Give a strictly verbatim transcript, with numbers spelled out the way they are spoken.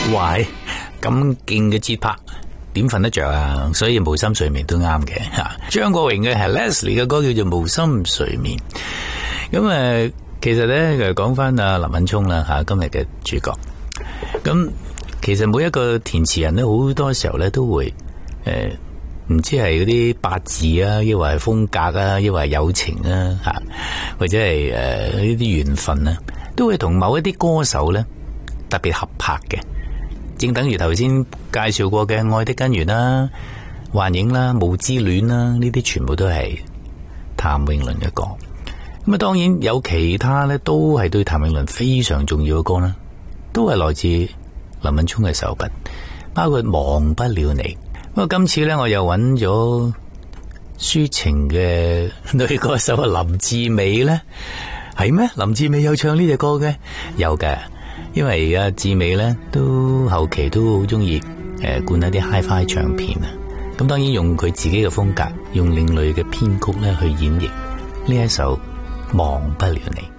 喂，咁勁嘅節拍點瞓得着啊？所以無心睡眠都啱嘅吓。張國榮嘅係 Leslie 嘅歌叫做無心睡眠。咁誒，其實咧就講翻阿林敏聰啦吓，今日嘅主角。咁其實每一個填詞人咧，好多時候咧都會誒，唔知係嗰啲八字啊，抑或係風格啊，抑或係友情啊吓，或者係誒呢啲緣分啊，都會同某一啲歌手咧特別合拍嘅。正等於頭先介紹過嘅《愛的根源》啦、《幻影》啦、《霧之戀》啦，呢啲全部都係譚詠麟嘅歌。咁啊，當然有其他咧，都係對譚詠麟非常重要嘅歌啦，都係來自林敏聰嘅手筆，包括《忘不了你》。咁啊，今次咧我又揾咗抒情嘅女歌手林志美咧，係咩？林志美有唱呢隻歌嘅？有嘅。因為阿志美咧都後期都好中意誒灌一啲 Hi-Fi 唱片啊，咁當然用佢自己嘅風格，用另類嘅編曲咧去演繹呢一首《忘不了你》。